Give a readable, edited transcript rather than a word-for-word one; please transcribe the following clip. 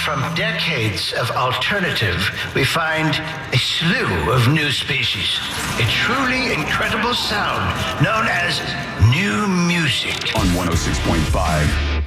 from decades of alternative, we find a slew of new species. A truly incredible sound known as new music. On 106.5